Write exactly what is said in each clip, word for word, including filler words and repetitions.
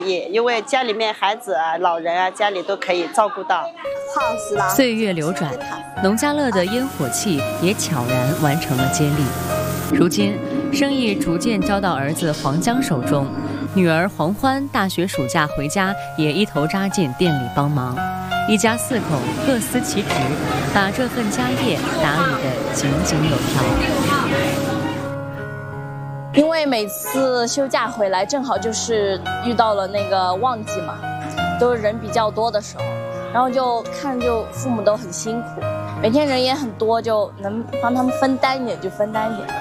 也因为家里面孩子啊、老人啊，家里都可以照顾到。 岁月流转，农家乐的烟火气也悄然完成了接力。如今，生意逐渐交到儿子黄江手中，女儿黄欢大学暑假回家也一头扎进店里帮忙。一家四口各司其职，把这份家业打理得井井有条。 因为每次休假回来，正好就是遇到了那个旺季嘛，都是人比较多的时候，然后就看就父母都很辛苦，每天人也很多，就能帮他们分担一点就分担一点。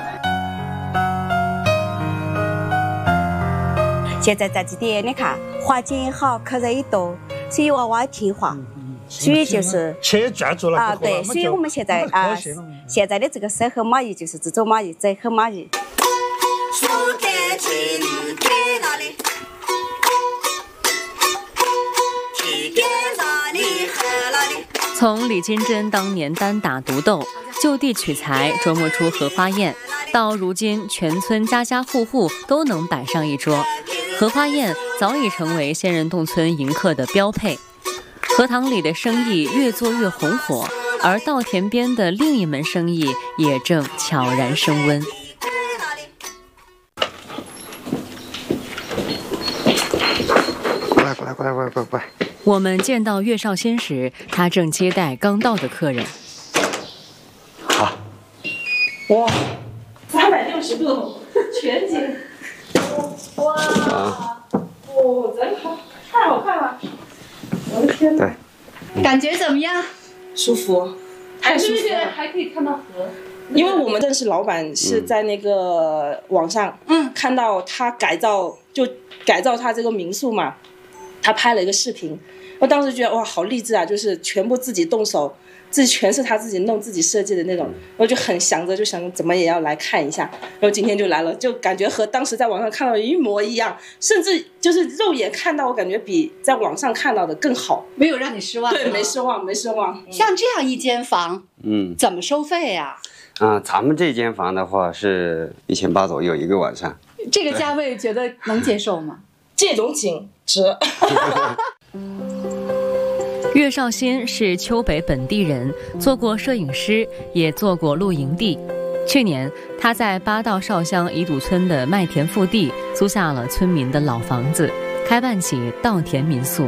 现在这几天你看环境也好，客人也多，所以娃娃听话，所以就是钱赚足了啊，对，所以我们现在啊，现在的这个生活满意，就是这种满意，真很满意。 从李金珍当年单打独斗，就地取材琢磨出荷花宴，到如今全村家家户户都能摆上一桌，荷花宴早已成为仙人洞村迎客的标配。荷塘里的生意越做越红火，而稻田边的另一门生意也正悄然升温。 过来过来过来过来过来过来！ 我们见到岳少先时，他正接待刚到的客人。 好， 哇，三百六十度全景，哇，哦，真好，太好看了！我的天哪！ 对， 感觉怎么样？ 舒服，太舒服了， 还可以看到河。 因为我们认识老板是在那个网上，嗯，看到他改造，就改造他这个民宿嘛，他拍了一个视频，我当时觉得哇，好励志啊，就是全部自己动手，自己全是他自己弄、自己设计的那种，我就很想着，就想怎么也要来看一下，然后今天就来了，就感觉和当时在网上看到的一模一样，甚至就是肉眼看到，我感觉比在网上看到的更好， 没有让你失望。 对，没失望，没失望。 像这样一间房， 嗯， 怎么收费呀？ 啊、呃，咱们这间房的话是一千八左右一个晚上。 这个价位觉得能接受吗？ 这种景值。 岳少新是丘北本地人，做过摄影师，也做过露营地。去年，他在八道少乡乙堵村的麦田腹地租下了村民的老房子，开办起稻田民宿。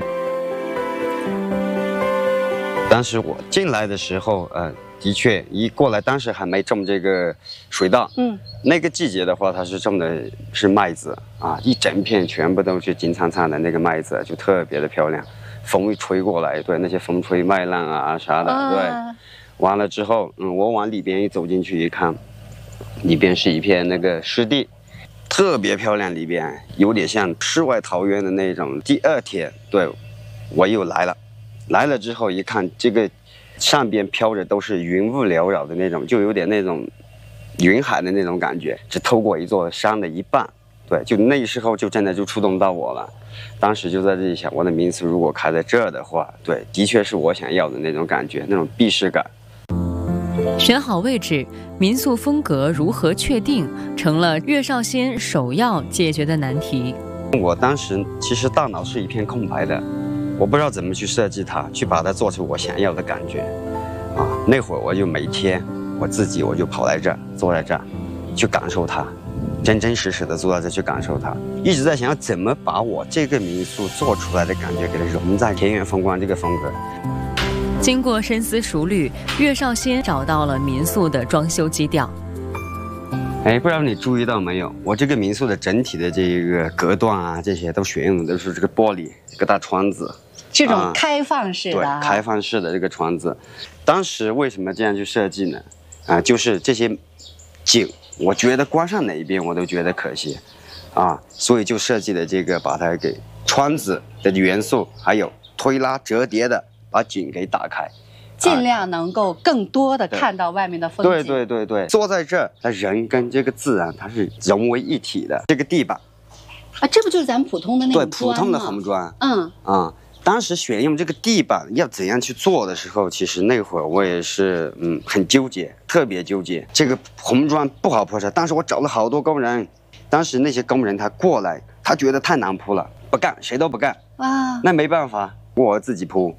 当时我进来的时候，呃。的确，一过来当时还没种这个水稻，嗯，那个季节的话，它是种的是麦子啊，一整片全部都是金灿灿的那个麦子，就特别的漂亮。风一吹过来，对那些风吹麦浪啊啥的，对。完了之后，嗯，我往里边一走进去一看，里边是一片那个湿地，特别漂亮，里边有点像世外桃源的那种。第二天，对，我又来了，来了之后一看这个。上边飘着都是云雾缭绕的那种，就有点那种云海的那种感觉，只透过一座山的一半。对，就那时候就真的就触动到我了。当时就在这里想，我的民宿如果开在这儿的话，对，的确是我想要的那种感觉，那种避世感。 选好位置，民宿风格如何确定，成了岳少新首要解决的难题。 我当时其实大脑是一片空白的。我不知道怎么去设计它，去把它做出我想要的感觉，啊，那会儿我就每天我自己我就跑来这儿，坐在这儿，去感受它，真真实实的坐在这去感受它，一直在想要怎么把我这个民宿做出来的感觉给它融在田园风光这个风格。 经过深思熟虑，岳少新找到了民宿的装修基调。 哎，不知道你注意到没有，我这个民宿的整体的这个隔断啊，这些都选用的都是这个玻璃，这个大窗子。 这种开放式的、啊嗯，对，开放式的这个窗子，当时为什么这样去设计呢？啊、呃，就是这些景，我觉得关上哪一边我都觉得可惜，啊，所以就设计了这个，把它给窗子的元素，还有推拉折叠的，把景给打开， 尽量能够更多的看到外面的风景。 对对对对，坐在这儿，它人跟这个自然它是融为一体的。这个地板， 啊，这不就是咱们普通的那种对，普通的红砖， 嗯啊。当时选用这个地板要怎样去做的时候，其实那会儿我也是嗯很纠结，特别纠结。这个红砖不好铺设，当时我找了好多工人，当时那些工人他过来，他觉得太难铺了， 不干，谁都不干啊， 那没办法，我自己铺。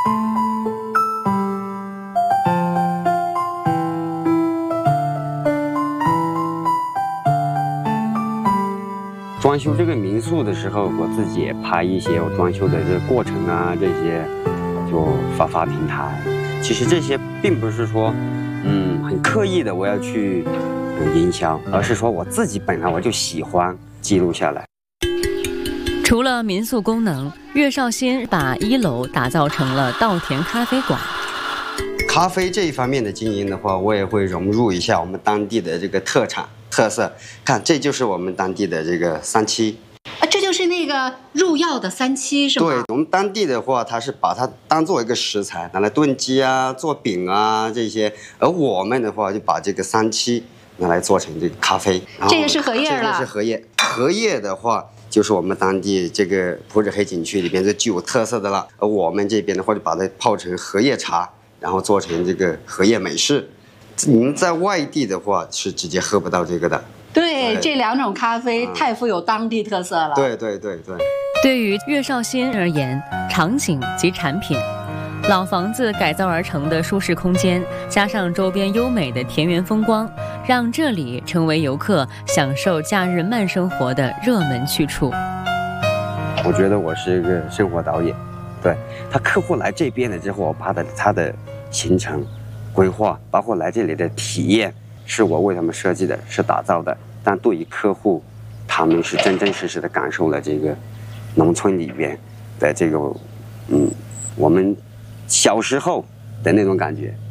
装修这个民宿的时候，我自己也拍一些我装修的这个过程啊，这些就发发平台。其实这些并不是说，嗯，很刻意的我要去营销，而是说我自己本来我就喜欢记录下来。 除了民宿功能，岳绍兴把一楼打造成了稻田咖啡馆。 咖啡这一方面的经营的话，我也会融入一下我们当地的这个特产特色。看，这就是我们当地的这个三七。 啊，这就是那个入药的三七是吗？ 对，我们当地的话，它是把它当做一个食材拿来炖鸡啊、做饼啊这些，而我们的话就把这个三七拿来做成这个咖啡。 这个是荷叶了。 这个是荷叶。荷叶的话，就是我们当地这个普洱黑景区里边最具有特色的了。而我们这边的话，就把它泡成荷叶茶，然后做成这个荷叶美式。你们在外地的话是直接喝不到这个的。 对，这两种咖啡太富有当地特色了。 对对对对。 对于岳绍兴而言，场景及产品，老房子改造而成的舒适空间，加上周边优美的田园风光，让这里成为游客享受假日慢生活的热门去处。 我觉得我是一个生活导演，对他客户来这边了之后，我把他他的行程规划，包括来这里的体验，是我为他们设计的，是打造的。但对于客户，他们是真真实实的感受了这个农村里边的这个，嗯，我们小时候的那种感觉。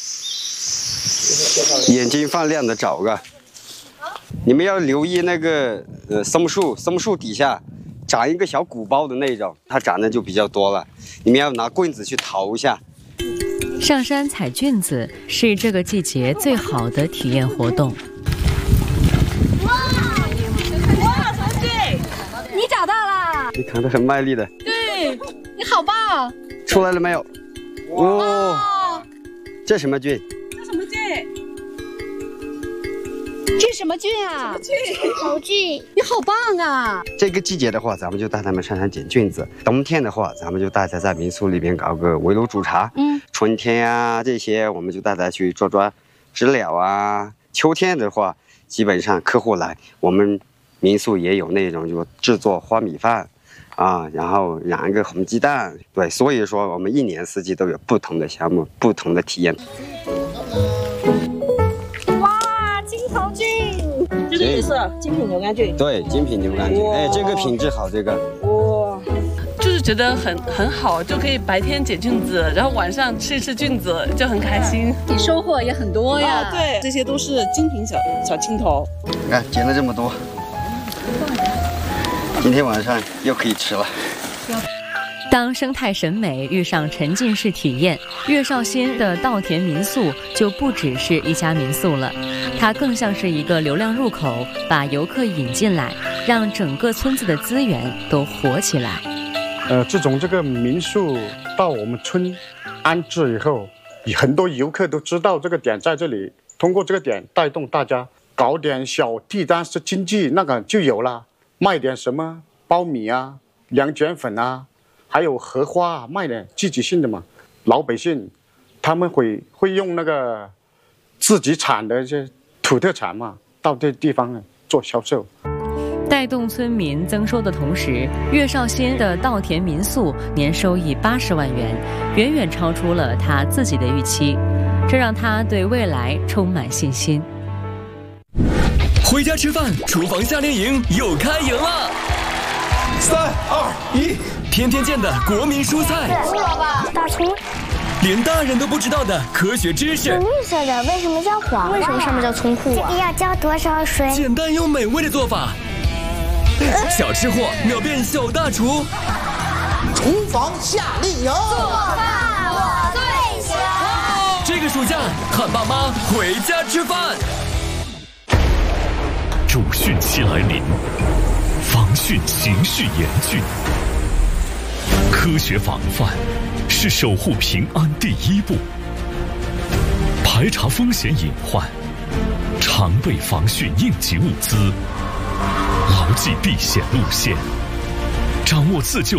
眼睛放亮的找个，你们要留意那个呃松树，松树底下长一个小鼓包的那种，它长得就比较多了，你们要拿棍子去刨一下。 上山采菌子是这个季节最好的体验活动。 哇！哇，同学，你找到了！ 你扛得很卖力的。 对，你好棒！ 出来了没有？哇！哦、这什么菌？ 这什么菌？这什么菌啊？菌， 猴菌。 你好棒啊！ 这个季节的话，咱们就带他们上山捡菌子；冬天的话，咱们就带他在民宿里边搞个围炉煮茶。嗯，春天啊这些，我们就带他去抓抓知了啊。秋天的话，基本上客户来，我们民宿也有那种就制作花米饭，啊，然后养一个红鸡蛋。对，所以说我们一年四季都有不同的项目，不同的体验。 这个也是精品牛肝菌， 对，精品牛肝菌，哎，这个品质好，这个。 哇，就是觉得很很好，就可以白天捡菌子，然后晚上吃一吃菌子，就很开心。 你收获也很多呀。 啊，对，这些都是精品小小青头。 你看，捡了这么多，今天晚上又可以吃了。 当生态审美遇上沉浸式体验，岳绍兴的稻田民宿就不只是一家民宿了，它更像是一个流量入口，把游客引进来，让整个村子的资源都活起来。 呃，自从这个民宿到我们村安置以后，很多游客都知道这个点在这里，通过这个点带动大家搞点小地单式经济，那个就有了，卖点什么苞米啊、凉卷粉啊。还有荷花啊，卖点季节性的嘛，老百姓他们会会用那个自己产的一些土特产嘛，到这地方做销售， 带动村民增收的同时，岳绍兴的稻田民宿年收益八十万元，远远超出了他自己的预期，这让他对未来充满信心。 回家吃饭，厨房夏令营又开营了！三二一，天天见的国民蔬菜， 大葱， 连大人都不知道的科学知识。 绿色的为什么叫黄？为什么上面叫葱裤啊？这个要浇多少水？ 简单又美味的做法，小吃货秒变小大厨。 厨房夏令营， 做饭我最强。 这个暑假，喊爸妈回家吃饭。 主汛期来临。防汛形势严峻，科学防范是守护平安第一步。排查风险隐患，常备防汛应急物资，牢记避险路线， 掌握自救